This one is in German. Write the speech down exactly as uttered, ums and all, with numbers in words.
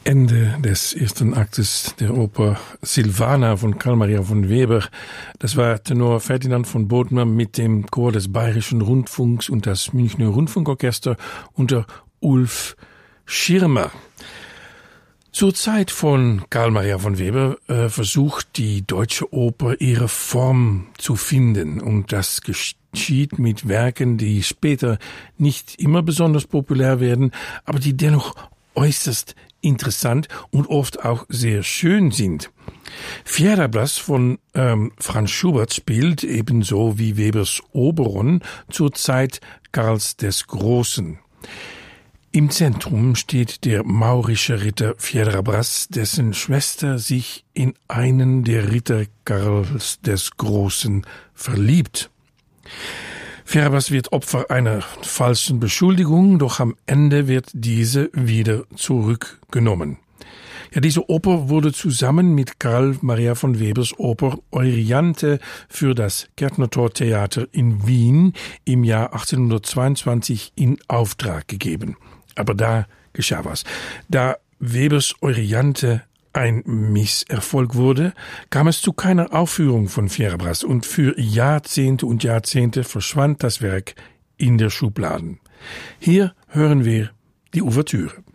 Ende des ersten Aktes der Oper Silvana von Carl Maria von Weber. Das war Tenor Ferdinand von Bodmer mit dem Chor des Bayerischen Rundfunks und das Münchner Rundfunkorchester unter Ulf Schirmer. Zur Zeit von Carl Maria von Weber äh, versucht die Deutsche Oper ihre Form zu finden, und das geschieht mit Werken, die später nicht immer besonders populär werden, aber die dennoch äußerst interessant und oft auch sehr schön sind. Fierabras von ähm, Franz Schubert spielt ebenso wie Webers Oberon zur Zeit Karls des Großen. Im Zentrum steht der maurische Ritter Fierabras, dessen Schwester sich in einen der Ritter Karls des Großen verliebt. Fierabras wird Opfer einer falschen Beschuldigung, doch am Ende wird diese wieder zurückgenommen. Ja, diese Oper wurde zusammen mit Carl Maria von Webers Oper Euryanthe für das Gärtnertor-Theater in Wien im Jahr achtzehnhundertzweiundzwanzig in Auftrag gegeben. Aber da geschah was. Da Webers Euryanthe ein Misserfolg wurde, kam es zu keiner Aufführung von Fierabras, und für Jahrzehnte und Jahrzehnte verschwand das Werk in der Schubladen. Hier hören wir die Ouvertüre.